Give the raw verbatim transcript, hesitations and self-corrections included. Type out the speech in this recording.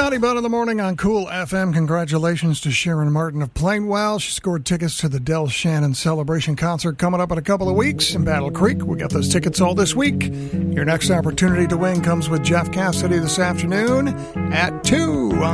Howdy Bud in the morning on Cool F M. Congratulations to Sharon Martin of Plainwell. She scored tickets to the Del Shannon Celebration concert coming up in a couple of weeks in Battle Creek. We got those tickets all this week. Your next opportunity to win comes with Jeff Cassidy this afternoon at two on